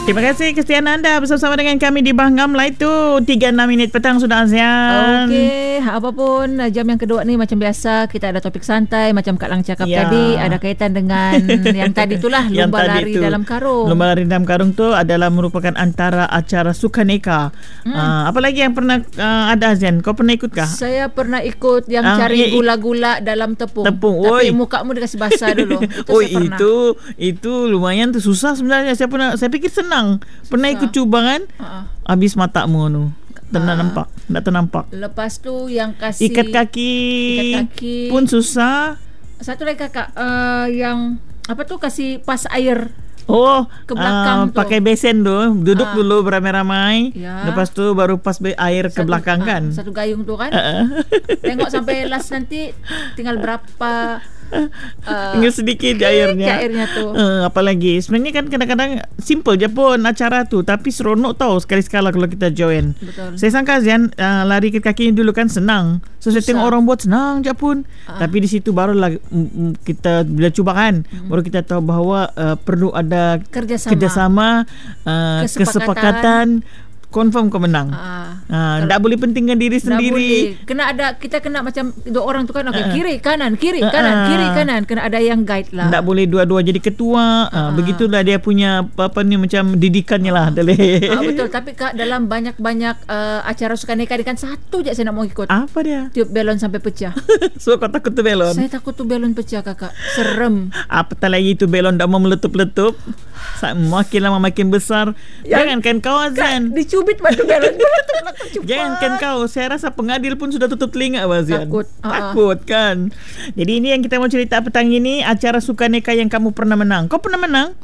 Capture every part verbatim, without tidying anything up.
Terima kasih kesetiaan anda bersama dengan kami di Bahngam lah itu tiga puluh enam minit petang sudah Azian. Okey, apapun jam yang kedua ni macam biasa kita ada topik santai macam Kak Lang cakap ya. tadi, ada kaitan dengan yang tadi itulah lumba lari tu. dalam karung. Lumba lari dalam karung tu adalah merupakan antara acara sukaneka. Hmm. Uh, apa lagi yang pernah uh, ada Azian? Kau pernah ikut kah? Saya pernah ikut yang uh, cari ya, gula-gula dalam tepung. Tepung. Tapi Oi. mukamu dikasih basah dulu. Itu oh saya pernah. itu itu lumayan tu susah sebenarnya. Saya pernah saya fikir senang. Pernah ikut cuba kan? Uh-uh. Habis matamu tu. Tak uh. nampak. Tak ternampak. Lepas tu yang kasih ikat kaki, ikat kaki pun susah. Satu lagi kakak uh, yang apa tu kasih pas air. Oh, ke belakang uh, pakai besen tu, duduk uh, dulu beramai-ramai. Ya. Lepas tu baru pas air satu, ke belakang uh, kan. Satu gayung tu kan. Uh-uh. Tengok sampai last nanti tinggal berapa uh, tinggal sedikit airnya. airnya tu. Uh, apalagi sebenarnya kan kadang-kadang simple je pun acara tu, tapi seronok tau sekali-sekala kalau kita join. Betul. Saya sangka Zian uh, lari ke kaki dulu kan senang. So saya tengok orang buat senang je pun. Uh. Tapi di situ barulah mm, kita bila cuba kan, hmm. baru kita tahu bahawa uh, perlu ada kerjasama, kerjasama uh, kesepakatan, kesepakatan confirm kau menang. Ah, ah, tak boleh pentingkan diri sendiri. Boleh. Kena ada, kita kena macam dua orang tu kan, okay, uh, kiri kanan kiri uh, kanan uh, kiri kanan, kena ada yang guide lah. Tak boleh dua-dua jadi ketua. Uh, uh, begitulah dia punya apa ni macam didikannya lah. Uh, betul. Tapi Kak, dalam banyak-banyak uh, acara sukaneka kan satu je saya nak mau ikut. Apa dia? Tiup belon sampai pecah. So kau takut tu belon? Saya takut tu belon pecah Kakak. Serem. Apatah lagi tu belon tak mau meletup-letup. Makin lama makin besar. Jangankan kau Azan. Dicubit batu belon. Jangankan kau. Saya rasa pengadil pun sudah tutup telinga Azan. Takut. Takut uh-huh. kan. Jadi ini yang kita mau cerita petang ini, acara sukaneka yang kamu pernah menang. Kau pernah menang?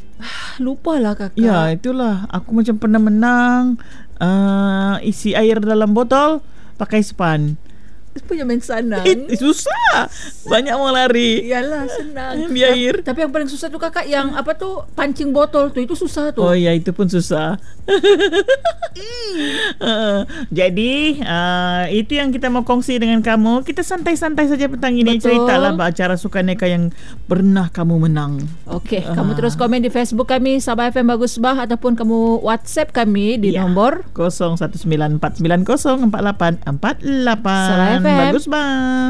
Lupa lah Kakak. Ya itulah. Aku macam pernah menang uh, isi air dalam botol pakai span. Punya main senang. It, susah. Banyak mau lari. Iyalah senang. Di air. Tapi yang paling susah tu Kakak yang apa tu pancing botol tu, itu susah tu. Oh ya, itu pun susah. uh, jadi uh, itu yang kita mau kongsi dengan kamu. Kita santai-santai saja petang ini. Betul. Ceritalah acara sukaneka yang pernah kamu menang. Okey, uh. kamu terus komen di Facebook kami Sabah F M Bagus Bah, ataupun kamu WhatsApp kami di ya. nombor kosong satu sembilan empat sembilan kosong empat lapan empat lapan. Sabah F M Bagus Bah.